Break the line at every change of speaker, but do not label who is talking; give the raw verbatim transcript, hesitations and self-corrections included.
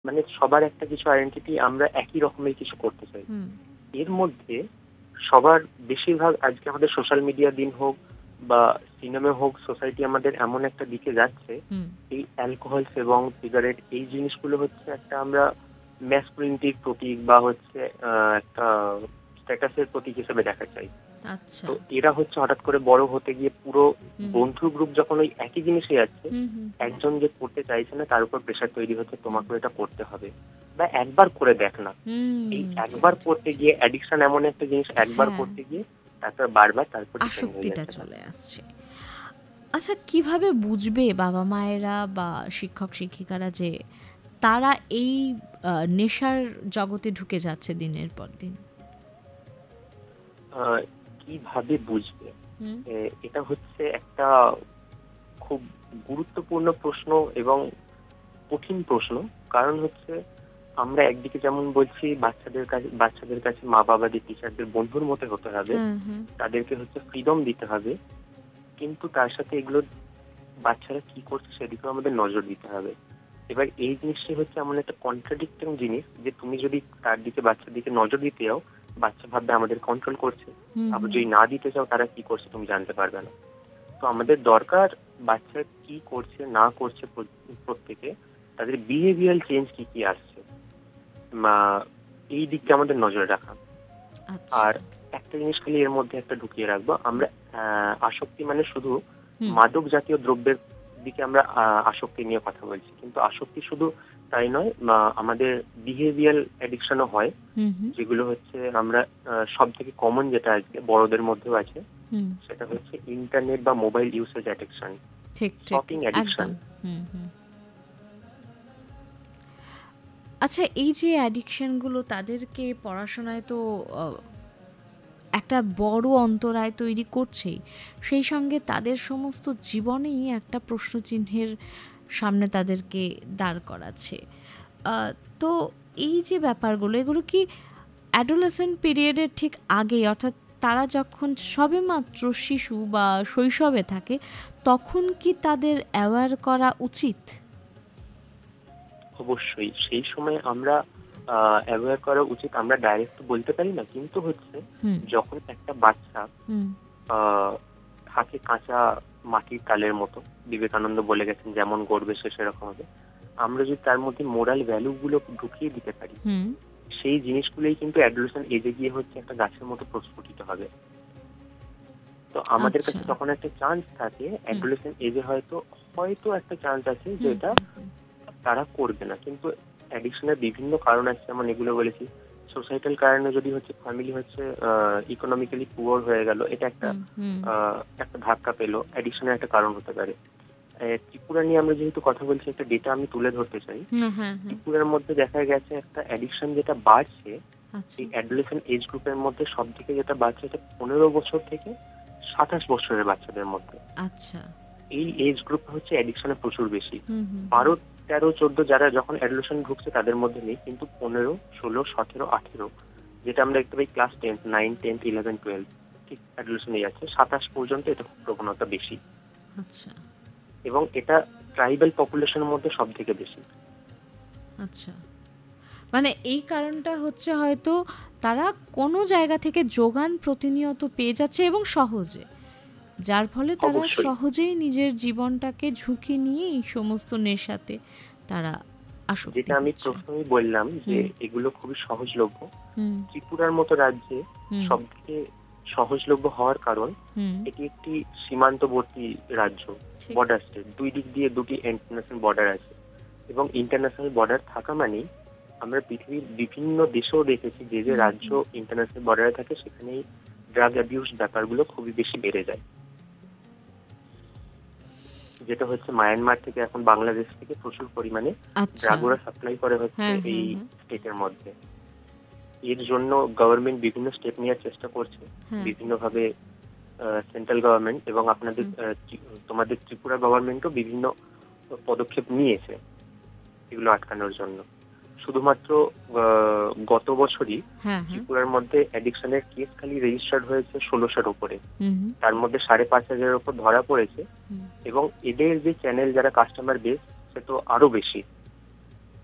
মানে সবার একটা কিছু আইডেন্টিটি, আমরা একই রকমের কিছু করতে চাই।
হুম।
এর মধ্যে সবার বেশিরভাগ আজকে আমাদের সোশ্যাল মিডিয়া দিন হোক বা সিনেমা হোক, সোসাইটি আমাদের এমন একটা দিকে যাচ্ছে,
হুম।
এই অ্যালকোহল এবং সিগারেট এই জিনিসগুলো হচ্ছে একটা আমরা ম্যাসকুলিনিটির প্রতীক বা হচ্ছে আহ, একটা স্ট্যাটাসের প্রতীক হিসেবে দেখা চাই।
আচ্ছা।
তো এরা হচ্ছে হঠাৎ করে বড় হতে গিয়ে পুরো
হুম।
বন্ধু গ্রুপ যখন ওই একই জিনিসে যাচ্ছে,
হুম, হুম, হুম।
একজন যে করতে চাইছে না তার উপর প্রেশার তৈরি হচ্ছে, তোমাকে এটা করতে হবে বা একবার করে দেখ না।
হুম,
এই
ঠিক,
একবার
ঠিক,
করতে
ঠিক।
গিয়ে অ্যাডিকশন এমন একটা জিনিস, একবার
হ্যাঁ,
করতে গিয়ে তারপর বারবার তারপর ডিপেন্ড হয়ে
আসক্তিটা
যাচ্ছে।
চলে আসছে। আচ্ছা, কিভাবে বুঝবে বাবা মায়েরা বা শিক্ষক শিক্ষিকারা যে তারা এই আহ, নেশার জগতে ঢুকে যাচ্ছে দিনের পর দিন?
আহ, কিভাবে বুঝবে?
হুম।
এ, এটা হচ্ছে একটা খুব গুরুত্বপূর্ণ প্রশ্ন এবং কঠিন প্রশ্ন। কারণ হচ্ছে আমরা একদিকে যেমন বলছি বাচ্চাদের কাছে বাচ্চাদের কাছে মা বাবাদের টিচারদের বন্ধুর মতো হতে হবে,
হ্যাঁ, হ্যাঁ।
তাদেরকে হচ্ছে ফ্রিডম দিতে হবে, কিন্তু তার সাথে এগুলো বাচ্চারা কি করছে সেদিকেও আমাদের নজর দিতে হবে। এবার এই জিনিসটা হচ্ছে এমন একটা কন্ট্রাডিক্টিং জিনিস যে তুমি যদি তার দিকে বাচ্চার দিকে নজর দিতে যাও, বাচ্চা ভাববে আমাদের কন্ট্রোল করছে,
হুম,
আবার
হুম।
যদি না দিতে চাও তারা কি করছে তুমি জানতে পারবে না। তো আমাদের দরকার বাচ্চা কি করছে না করছে প্র- প্রত্যেকে তাদের বিহেভিয়ার চেঞ্জ কি কি আসছে, মা, এই দিকটা আমাদের নজরে রাখা।
আচ্ছা।
আর একটা জিনিস খালি এর মধ্যে একটা ঢুকিয়ে রাখবো, আমরা আহ, আসক্তি মানে শুধু
হুম,
মাদক জাতীয় দ্রব্যের দিকে আমরা আহ, আসক্তি নিয়ে কথা বলছি, কিন্তু আসক্তি শুধু তাই নয়, মা, আমাদের বিহেভিয়ার এডিকশনও হয়,
হুম, হুম,
যেগুলো হচ্ছে আমরা সব থেকে কমন যেটা আজকে বড়দের মধ্যেও আছে,
হুম।
সেটা হচ্ছে ইন্টারনেট বা মোবাইল ইউসেজ অ্যাডিকশন,
ঠিক, ঠিক,
শপিং অ্যাডিকশন।
একদম। হুম, হুম। আচ্ছা, এই যে অ্যাডিকশনগুলো তাদেরকে পড়াশোনায় তো আহ, একটা বড় অন্তরায় তৈরি করছেই, সেই সঙ্গে তাদের সমস্ত জীবনেই একটা প্রশ্নচিহ্নের সামনে তাদেরকে দাঁড় করাচ্ছে। আহ, তো এই যে ব্যাপারগুলো, এগুলো কি অ্যাডোলেসেন্ট পিরিয়ডের ঠিক আগে, অর্থাৎ তারা যখন সবেমাত্র শিশু বা শৈশবে থাকে, তখন কি তাদের অ্যাওয়্যার করা উচিত?
অবশ্যই সেই সময় আমরা অ্যাওয়্যার করা উচিত, আমরা ডাইরেক্ট বলতে পারি না, কিন্তু হচ্ছে
হুম,
যখন একটা বাচ্চা
হুম,
আহ, থাকে কাঁচা মাটির তালের মতো, বিবেকানন্দ বলে গেছেন যেমন গড়বে সে সেরকম হবে, আমরা যদি তার মধ্যে মোরাল ভ্যালু গুলো ঢুকিয়ে দিতে পারি,
হুম।
সেই জিনিসগুলোই কিন্তু অ্যাডোলেসেন্ট এজে গিয়ে হচ্ছে একটা গাছের মতো প্রস্ফুটিত হবে। তো আমাদের
আচ্ছা।
কাছে তখন একটা চান্স থাকে,
হুম,
অ্যাডোলেসেন্ট এজে হয়তো হয়তো একটা চান্স আছে যে
হুম,
এটা
হুম,
তারা করবে না, কিন্তু অ্যাডিকশনের বিভিন্ন কারণ আছে, যেমন এগুলো বলেছি সোসাইটাল কারণে, যদি হচ্ছে ফ্যামিলি হচ্ছে ইকোনমিক্যালি পুয়ার হয়ে গেল, এটা একটা
হুম, হুম,
আহ, একটা ধাক্কা পেলো, অ্যাডিকশনের একটা কারণ হতে পারে। আহ, ত্রিপুরা নিয়ে আমরা যেহেতু কথা বলছি, একটা ডেটা আমি তুলে ধরতে চাই।
হুম, হ্যাঁ, হ্যাঁ।
ত্রিপুরার মধ্যে দেখা গেছে একটা অ্যাডিকশন যেটা বাড়ছে,
আচ্ছা,
এই অ্যাডোলেসেন্ট এজ গ্রুপের মধ্যে সব থেকে যেটা বাড়ছে, এটা পনেরো বছর থেকে সাতাশ বছরের বাচ্চাদের মধ্যে।
আচ্ছা।
এই এজ গ্রুপ হচ্ছে অ্যাডিকশনে প্রচুর বেশি।
হুম, হুম, হুম।
বারো তেরো চোদ্দ যারা যখন অ্যাডোলেশন ঢুকছে তাদের মধ্যে নেই, কিন্তু পনেরো ষোলো সতেরো আঠেরো, যেটা আমরা দেখতে পাই class tenth nine tenth eleven twelve, ঠিক অ্যাডোলেশনে যাচ্ছে, সাতাশ পর্যন্ত এটা খুব প্রবণতা বেশি।
আচ্ছা,
এবং এটা ট্রাইবাল পপুলেশনের মধ্যে সব থেকে বেশি।
আচ্ছা। মানে এই কারণটা হচ্ছে হয়তো তারা কোনো জায়গা থেকে যোগান প্রতিনিয়ত পেয়ে যাচ্ছে এবং সহজে, যার ফলে তারা
অবশ্যই,
সহজেই নিজের জীবনটাকে ঝুঁকি নিয়ে এই সমস্ত নেশাতে তারা আসক্তি
যেটা আমি
হচ্ছে।
প্রথমেই বললাম যে
হুম,
এগুলো খুবই সহজলভ্য।
হুম,
ত্রিপুরার মতো রাজ্যে
হুম,
সব থেকে সহজলভ্য হওয়ার কারণ
হুম।
এটি একটি সীমান্তবর্তী রাজ্য,
ঠিক।
বর্ডার স্টেট, দুই দিক দিয়ে দুটি ইন্টারন্যাশনাল বর্ডার আছে। এবং ইন্টারন্যাশনাল বর্ডার থাকা মানেই আমরা পৃথিবীর বিভিন্ন দেশেও দেখেছি যে যে
হুম,
রাজ্য
হুম।
ইন্টারন্যাশনাল বর্ডারে থাকে সেখানেই ড্রাগ অ্যাবিউজ ব্যাপারগুলো খুবই বেশি বেড়ে যায়, যেটা হচ্ছে মায়ানমার থেকে এখন বাংলাদেশ থেকে প্রচুর পরিমাণে
আচ্ছা।
ড্রাগ ওরা সাপ্লাই করে হচ্ছে
হ্যাঁ,
এই
হ্যাঁ, হ্যাঁ,
স্টেটের মধ্যে। এর জন্য গভর্নমেন্ট বিভিন্ন স্টেপ নেওয়ার চেষ্টা করছে,
হ্যাঁ।
বিভিন্নভাবে সেন্ট্রাল গভর্নমেন্ট এবং আপনাদের
হুম,
আহ, ত্রি- তোমাদের ত্রিপুরা গভর্নমেন্টও বিভিন্ন পদক্ষেপ নিয়েছে এগুলো আটকানোর জন্য। শুধুমাত্র আহ, গত বছরই
হ্যাঁ, হ্যাঁ।
ত্রিপুরার মধ্যে অ্যাডিকশনের কেস খালি রেজিস্টার্ড হয়েছে ষোলোশোর উপরে,
হুম, হুম,
তার মধ্যে সাড়ে পাঁচ হাজারের উপর ধরা পড়েছে।
হুম।
এবং এদের যে চ্যানেল যারা কাস্টমার বেস সে তো আরো বেশি।